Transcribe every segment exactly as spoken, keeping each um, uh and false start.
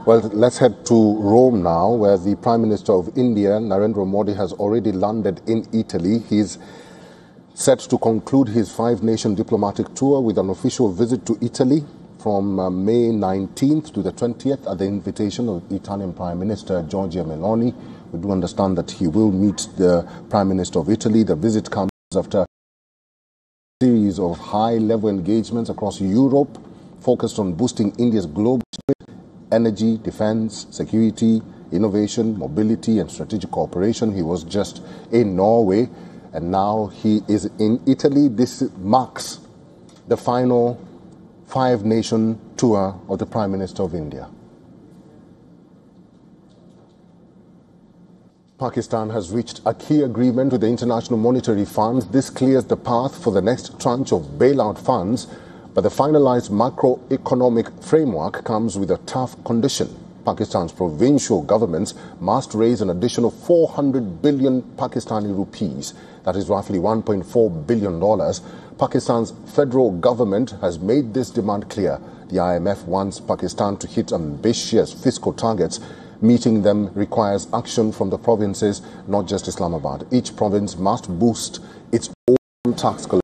Well, let's head to Rome now, where the Prime Minister of India, Narendra Modi, has already landed in Italy. He's set to conclude his five-nation diplomatic tour with an official visit to Italy from uh, May nineteenth to the twentieth at the invitation of Italian Prime Minister Giorgia Meloni. We do understand that he will meet the Prime Minister of Italy. The visit comes after a series of high-level engagements across Europe focused on boosting India's global spirit, energy, defense, security, innovation, mobility, and strategic cooperation. He was just in Norway, and now he is in Italy. This marks the final five-nation tour of the Prime Minister of India. Pakistan has reached a key agreement with the International Monetary Fund. This clears the path for the next tranche of bailout funds, but the finalized macroeconomic framework comes with a tough condition. Pakistan's provincial governments must raise an additional four hundred billion Pakistani rupees. That is roughly one point four billion dollars. Pakistan's federal government has made this demand clear. The I M F wants Pakistan to hit ambitious fiscal targets. Meeting them requires action from the provinces, not just Islamabad. Each province must boost its own tax collection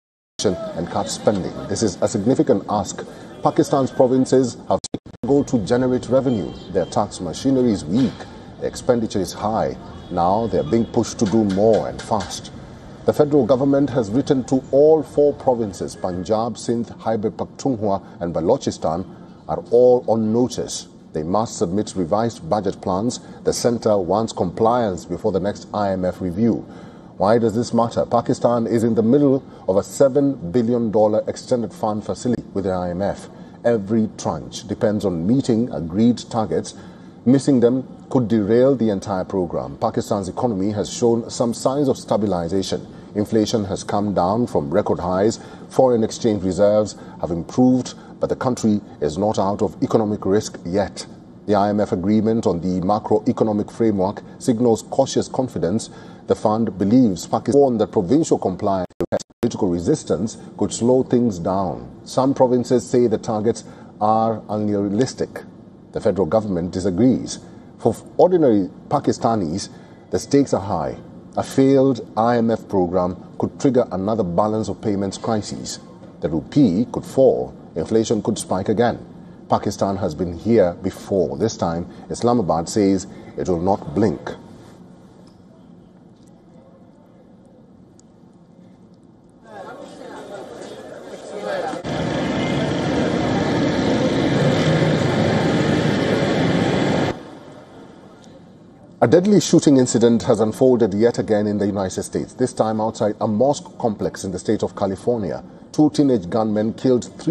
and cut spending. This is a significant ask. Pakistan's provinces have to go to generate revenue. Their tax machinery is weak. The expenditure is high. Now they are being pushed to do more and fast. The federal government has written to all four provinces, Punjab, Sindh, Khyber Pakhtunkhwa and Balochistan, are all on notice. They must submit revised budget plans. The centre wants compliance before the next I M F review. Why does this matter? Pakistan is in the middle of a seven billion dollars extended fund facility with the I M F. Every tranche depends on meeting agreed targets. Missing them could derail the entire program. Pakistan's economy has shown some signs of stabilization. Inflation has come down from record highs. Foreign exchange reserves have improved, but the country is not out of economic risk yet. The I M F agreement on the macroeconomic framework signals cautious confidence. The fund believes Pakistan that provincial compliance with political resistance could slow things down. Some provinces say the targets are unrealistic. The federal government disagrees. For ordinary Pakistanis, the stakes are high. A failed I M F program could trigger another balance of payments crisis. The rupee could fall. Inflation could spike again. Pakistan has been here before. This time, Islamabad says it will not blink. A deadly shooting incident has unfolded yet again in the United States, this time outside a mosque complex in the state of California. Two teenage gunmen killed three